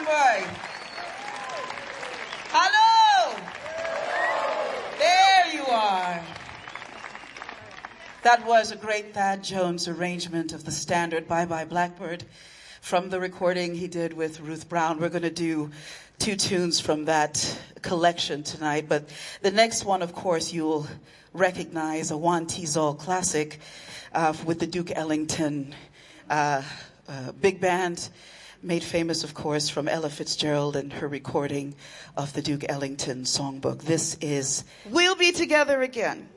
Boy. Hello. There you are. That was a great Thad Jones arrangement of the standard Bye Bye Blackbird from the recording he did with Ruth Brown. We're going to do 2 tunes from that collection tonight, but the next one, of course, you'll recognize, a Juan Tizol classic with the Duke Ellington big band, made famous, of course, from Ella Fitzgerald and her recording of the Duke Ellington songbook. This is We'll Be Together Again.